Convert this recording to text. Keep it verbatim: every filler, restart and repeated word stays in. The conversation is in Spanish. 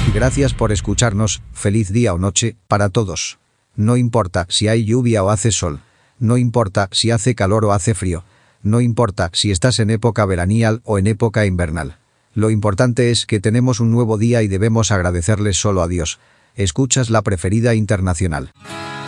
Gracias por escucharnos, feliz día o noche, para todos. No importa si hay lluvia o hace sol. No importa si hace calor o hace frío. No importa si estás en época veranial o en época invernal. Lo importante es que tenemos un nuevo día y debemos agradecerle solo a Dios. Escuchas La Preferida Internacional.